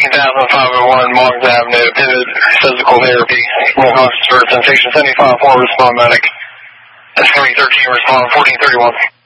14501 Moggs Avenue, pivot physical therapy. Mohawks for sensation 75-4, respond medic. S313, respond 1431.